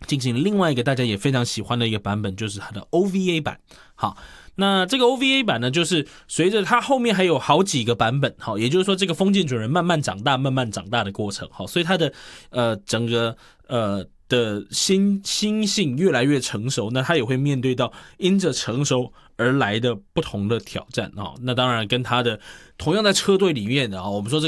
进行另外一个大家也非常喜欢的一个版本，就是它的 OVA 版。好，那这个 OVA 版呢，就是随着它后面还有好几个版本，好，也就是说这个封建准人慢慢长大的过程，好，所以它的整个的心性越来越成熟，那他也会面对到因着成熟而来的不同的挑战。那当然跟他的同样在车队里面的，我们说这